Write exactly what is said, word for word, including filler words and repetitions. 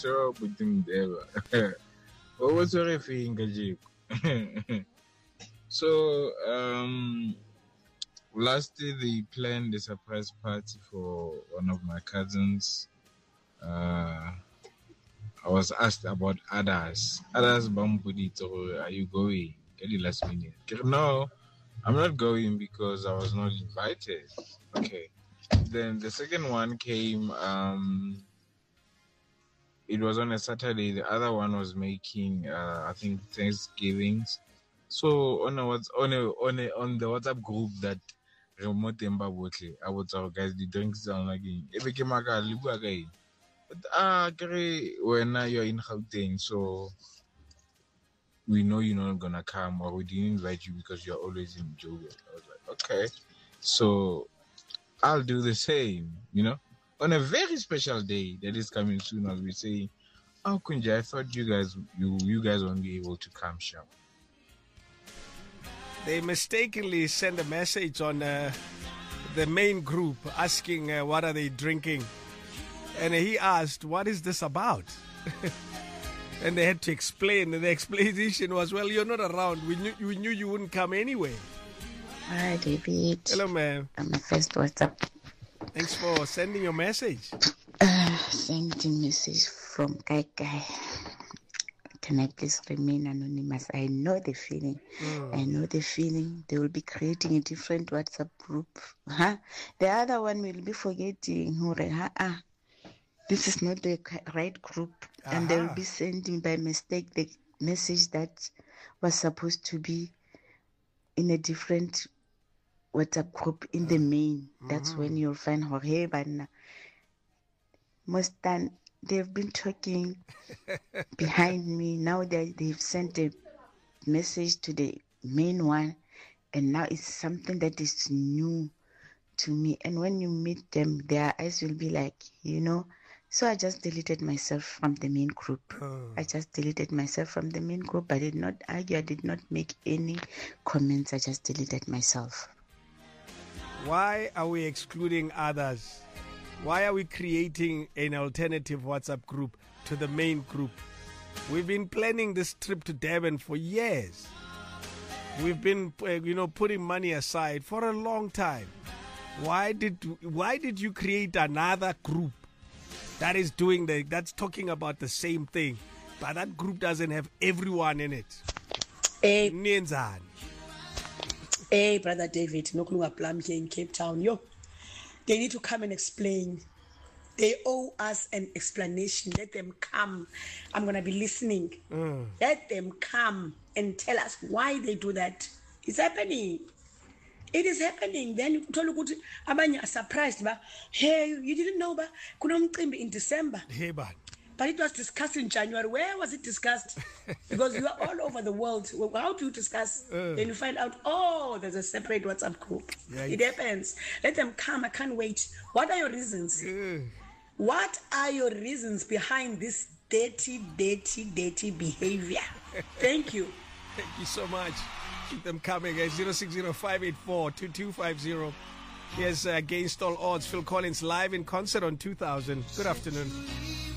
sure put him there. What was your feeling, So, um, last day they planned a surprise party for one of my cousins. Uh, I was asked about others. Others, Bambudito, are you going? Get the last minute. No, I'm not going because I was not invited. Okay. Then the second one came. Um, it was on a Saturday. The other one was making, uh, I think, Thanksgivings. So on a what's on a on a on the WhatsApp group that remote Emba Botle, I would tell guys the drinks down again. It became a guy live again. But ah, when you're in Gauteng, so we know you're not gonna come, or we didn't invite you because you're always in Joburg. I was like, okay, so I'll do the same, you know. On a very special day that is coming soon, I'll be saying, "Oh, Kunja, I thought you guys you you guys won't be able to come, sharp." They mistakenly sent a message on uh, the main group asking uh, what are they drinking, and he asked, "What is this about?" And they had to explain, and the explanation was, "Well, you're not around. We knew we knew you wouldn't come anyway." Hi, David. Hello, ma'am. I'm my first WhatsApp. Thanks for sending your message. Uh, sending message from Kai Kai. Can I please remain anonymous? I know the feeling. Mm. I know the feeling. They will be creating a different WhatsApp group. Huh? The other one will be forgetting. Huh? This is not the right group. Uh-huh. And they will be sending by mistake the message that was supposed to be in a different WhatsApp group in the main. Mm-hmm. That's when you'll find Jorge Banna. Most time they've been talking behind me. Now they, they've sent a message to the main one, and now it's something that is new to me. And when you meet them, their eyes will be like, you know. So I just deleted myself from the main group. Oh. I just deleted myself from the main group. I did not argue. I did not make any comments. I just deleted myself. Why are we excluding others? Why are we creating an alternative WhatsApp group to the main group? We've been planning this trip to Durban for years. We've been, uh, you know, putting money aside for a long time. Why did why did you create another group that is doing the that's talking about the same thing, but that group doesn't have everyone in it? Hey, Nienzani. Hey, Brother David, Nokulunga Plum here in Cape Town. Yo. They need to come and explain. They owe us an explanation. Let them come. I'm going to be listening. Mm. Let them come and tell us why they do that. It's happening. It is happening. Then you tell you, abanye are surprised. Ba, hey, you didn't know ba? Kuna mcimbi in December. Hey, ba. But it was discussed in January. Where was it discussed? Because you are all over the world. How do you discuss? Uh, then you find out, oh, there's a separate WhatsApp group. Right. It happens. Let them come. I can't wait. What are your reasons? Uh, what are your reasons behind this dirty, dirty, dirty behavior? Thank you. Thank you so much. Keep them coming. zero six zero five eight four two two five zero. Here's uh, Against All Odds. Phil Collins live in concert on two thousand. Good afternoon.